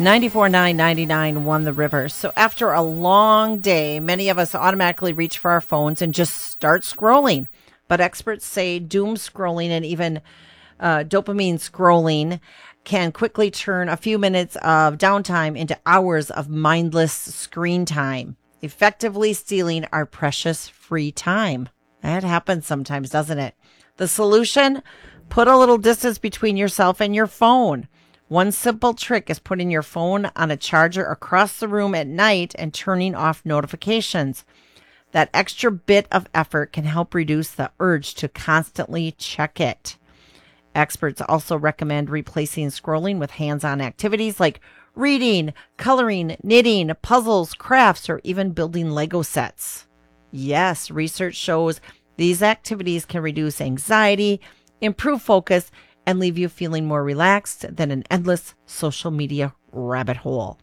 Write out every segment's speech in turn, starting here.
94.9, 99 won the river. So after a long day, many of us automatically reach for our phones and just start scrolling. But experts say doom scrolling and even dopamine scrolling can quickly turn a few minutes of downtime into hours of mindless screen time, effectively stealing our precious free time. That happens sometimes, doesn't it? The solution? Put a little distance between yourself and your phone. One simple trick is putting your phone on a charger across the room at night and turning off notifications. That extra bit of effort can help reduce the urge to constantly check it. Experts also recommend replacing scrolling with hands-on activities like reading, coloring, knitting, puzzles, crafts, or even building Lego sets. Yes, research shows these activities can reduce anxiety, improve focus, and leave you feeling more relaxed than an endless social media rabbit hole.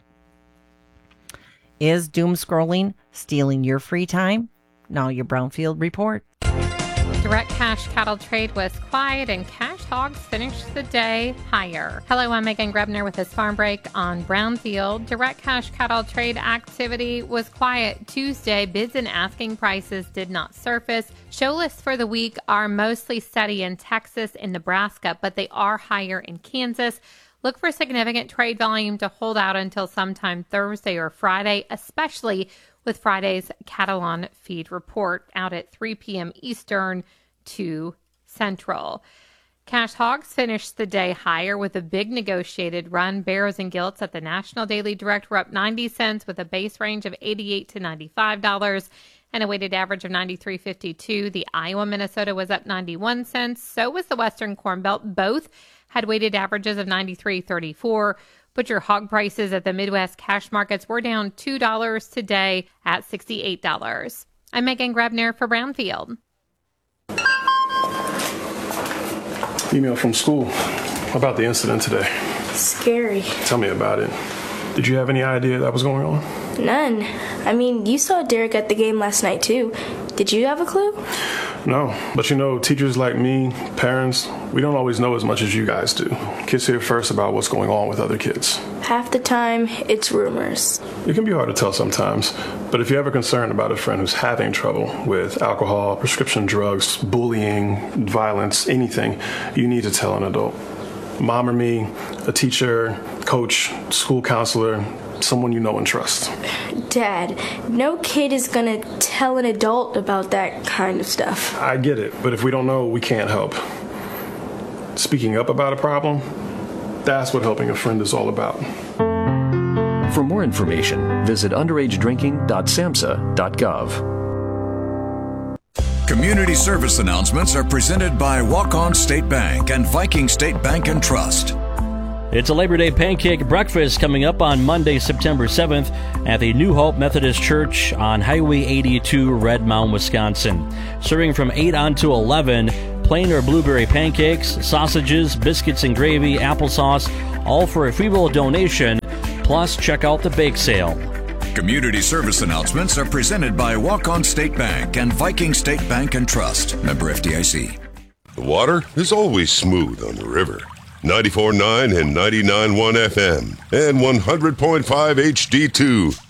Is doom scrolling stealing your free time? Now your Brownfield Report. Direct cash cattle trade was quiet and cash hogs finished the day higher. Hello, I'm Megan Grebner with this farm break on Brownfield. Direct cash cattle trade activity was quiet Tuesday. Bids and asking prices did not surface. Show lists for the week are mostly steady in Texas and Nebraska, but they are higher in Kansas. Look for significant trade volume to hold out until sometime Thursday or Friday, especially with Friday's cattle on feed report out at 3 p.m. Eastern, 2 Central. Cash hogs finished the day higher with a big negotiated run. Barrows and gilts at the National Daily Direct were up 90 cents with a base range of $88 to $95 and a weighted average of $93.52. The Iowa Minnesota was up 91 cents. So was the Western Corn Belt. Both had weighted averages of $93.34. Butcher hog prices at the Midwest cash markets were down $2 today at $68. I'm Megan Grebner for Brownfield. Email from school about the incident today. Scary. Tell me about it. Did you have any idea that was going on? None. I mean, you saw Derek at the game last night, too. Did you have a clue? No, but teachers like me, parents, we don't always know as much as you guys do. Kids hear first about what's going on with other kids. Half the time, it's rumors. It can be hard to tell sometimes, but if you're ever concerned about a friend who's having trouble with alcohol, prescription drugs, bullying, violence, anything, you need to tell an adult. Mom or me, a teacher, coach, school counselor, someone you know and trust. Dad, no kid is gonna tell an adult about that kind of stuff. I get it, but if we don't know, we can't help. Speaking up about a problem, that's what helping a friend is all about. For more information, visit underagedrinking.samhsa.gov. Community service announcements are presented by Walk-On State Bank and Viking State Bank and Trust. It's a Labor Day pancake breakfast coming up on Monday, September 7th at the New Hope Methodist Church on Highway 82, Red Mound, Wisconsin. Serving from 8 on to 11, plain or blueberry pancakes, sausages, biscuits and gravy, applesauce, all for a free will donation. Plus, check out the bake sale. Community service announcements are presented by Walk-On State Bank and Viking State Bank and Trust. Member FDIC. The water is always smooth on the river. 94.9 and 99.1 FM and 100.5 HD2.